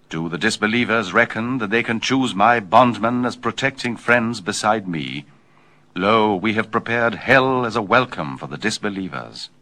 Do the disbelievers reckon that they can choose my bondmen as protecting friends beside me? Lo, we have prepared hell as a welcome for the disbelievers.